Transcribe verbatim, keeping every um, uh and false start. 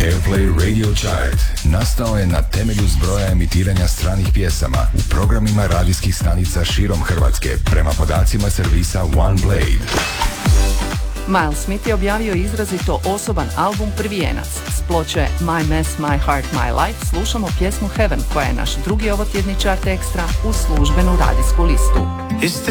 Airplay Radio Chart nastao je na temelju zbroja emitiranja stranih pjesama u programima radijskih stanica širom Hrvatske prema podacima servisa OneBlade. Miles Smith je objavio izrazito osoban album Prvijenac. S ploče My Mess, My Heart, My Life slušamo pjesmu Heaven, koja je naš drugi ovotjedni chart ekstra uz službenu radijsku listu. It's the